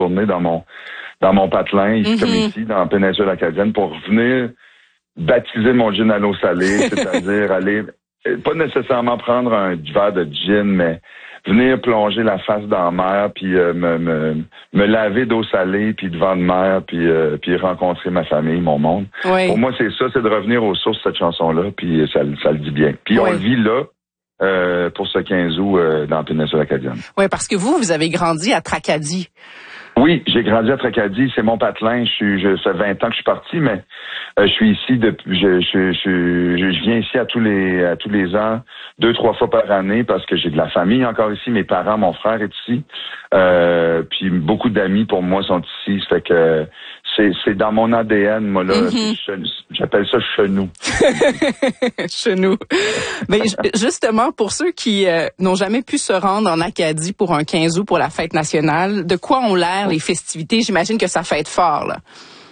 retourner dans mon patelin, ici, comme ici, dans la péninsule acadienne, pour venir baptiser mon gin à l'eau salée, c'est-à-dire aller, pas nécessairement prendre un verre de gin, mais venir plonger la face dans la mer, puis me laver d'eau salée, puis de vent de mer, puis rencontrer ma famille, mon monde. Oui. Pour moi, c'est ça, c'est de revenir aux sources, cette chanson-là, puis ça le dit bien. Puis on le vit là, pour ce 15 août dans la péninsule acadienne. Oui, parce que vous avez grandi à Tracadie. Oui, j'ai grandi à Tracadie, c'est mon patelin. Ça fait 20 ans que je suis parti, mais je suis ici depuis. Je viens ici à tous les ans, 2-3 fois par année, parce que j'ai de la famille encore ici. Mes parents, mon frère est ici, puis beaucoup d'amis pour moi sont ici. Ça fait que c'est dans mon ADN, moi là. J'appelle ça chenou. Chenou. Mais justement, pour ceux qui n'ont jamais pu se rendre en Acadie pour un 15 août pour la fête nationale, de quoi ont l'air les festivités? J'imagine que ça fête fort, là.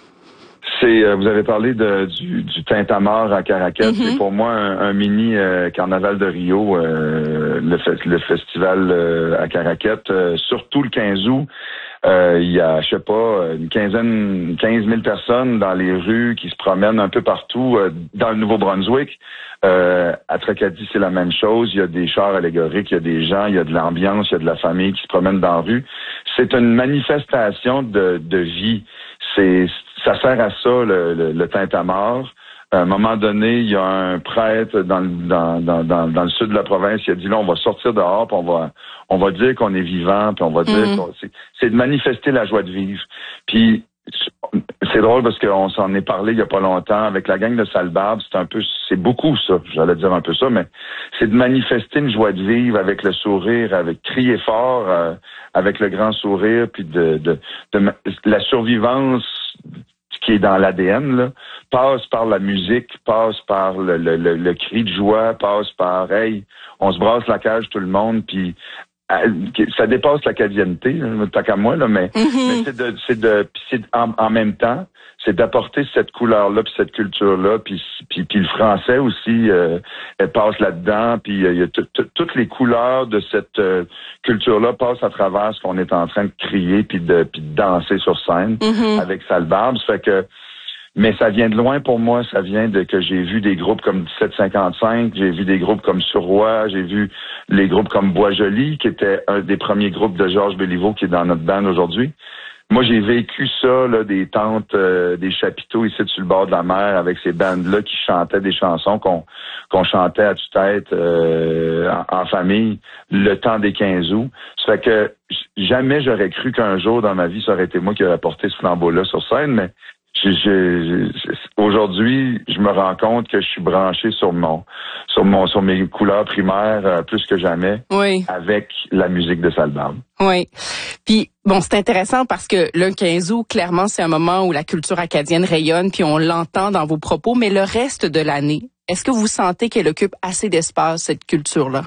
Vous avez parlé du Tintamarre à Caraquette. C'est pour moi un mini carnaval de Rio, le festival à Caraquette, surtout le 15 août. Il y a, je sais pas, 15 000 personnes dans les rues qui se promènent un peu partout dans le Nouveau-Brunswick. À Tracadie, c'est la même chose. Il y a des chars allégoriques, il y a des gens, il y a de l'ambiance, il y a de la famille qui se promène dans la rue. C'est une manifestation de vie. Ça sert à ça, le Tintamarre. À un moment donné, il y a un prêtre dans le sud de la province qui a dit là, on va sortir dehors, puis on va dire qu'on est vivant, puis on va dire c'est de manifester la joie de vivre. Puis c'est drôle parce qu'on s'en est parlé il y a pas longtemps avec la gang de Salbarbe, c'est beaucoup ça, j'allais dire un peu ça, mais c'est de manifester une joie de vivre avec le sourire, avec crier fort, avec le grand sourire, puis de la survivance qui est dans l'ADN, là, passe par la musique, passe par le cri de joie, passe par hey, on se brasse la cage tout le monde, puis ça dépasse l'acadienneté, tant qu'à moi, là, mais c'est en même temps, c'est d'apporter cette couleur-là, puis cette culture-là, puis le français aussi, elle passe là-dedans, puis il y a toutes les couleurs de cette culture-là passent à travers ce qu'on est en train de crier, puis de danser sur scène avec Salbarbe. Ça fait que mais ça vient de loin pour moi, ça vient de que j'ai vu des groupes comme 1755, j'ai vu des groupes comme Surroi, j'ai vu les groupes comme Bois-Joli, qui était un des premiers groupes de Georges Béliveau qui est dans notre band aujourd'hui. Moi, j'ai vécu ça, là, des tentes, des chapiteaux ici sur le bord de la mer avec ces bandes-là qui chantaient des chansons qu'on chantait à tue-tête en famille le temps des 15 août. Ça fait que jamais j'aurais cru qu'un jour dans ma vie, ça aurait été moi qui aurais porté ce flambeau-là sur scène, mais aujourd'hui, je me rends compte que je suis branché sur mes couleurs primaires plus que jamais avec la musique de Salbarbe. Oui. Puis bon, c'est intéressant parce que le 15 août, clairement, c'est un moment où la culture acadienne rayonne, puis on l'entend dans vos propos, mais le reste de l'année, est-ce que vous sentez qu'elle occupe assez d'espace, cette culture-là?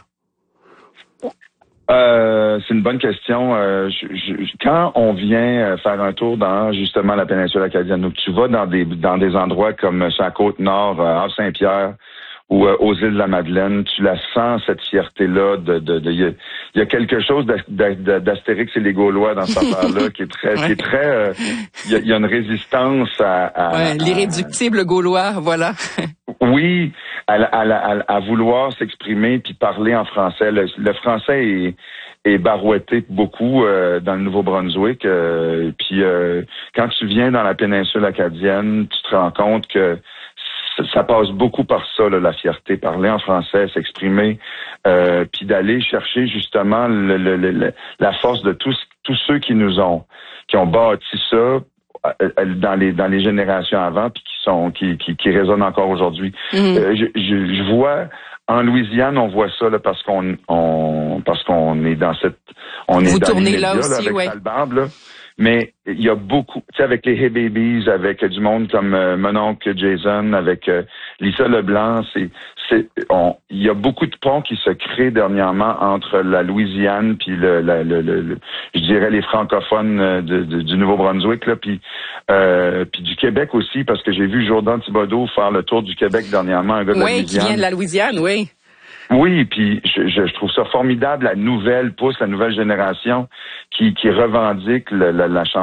C'est une bonne question. Quand on vient faire un tour dans justement la péninsule acadienne, donc tu vas dans des endroits comme sur la côte nord, Havre-Saint-Pierre ou aux îles de la Madeleine, tu la sens cette fierté-là. Il y a quelque chose d'Astérix et les Gaulois dans cette affaire-là qui est très. Il y a une résistance à l'irréductible gaulois, voilà. Oui, à vouloir s'exprimer puis parler en français. Le français est barouetté beaucoup dans le Nouveau-Brunswick. Puis quand tu viens dans la péninsule acadienne, tu te rends compte que ça passe beaucoup par ça, là, la fierté, parler en français, s'exprimer, puis d'aller chercher justement la force de tous ceux qui ont bâti ça dans les générations avant, puis qui résonnent encore aujourd'hui. Je vois en Louisiane, on voit ça là parce qu'on est dans cette Vous dans tournez les médias, là aussi, avec Salbarbe, là. Mais il y a beaucoup, tu sais, avec les Hey Babies, avec du monde comme mon oncle Jason, avec Lisa Leblanc, il y a beaucoup de ponts qui se créent dernièrement entre la Louisiane puis je dirais les francophones du Nouveau-Brunswick là, puis du Québec aussi, parce que j'ai vu Jourdan Thibodeau faire le tour du Québec dernièrement, un gars de la Louisiane. Qui vient de la Louisiane, oui. Oui, puis je trouve ça formidable, la nouvelle génération qui revendique la chanson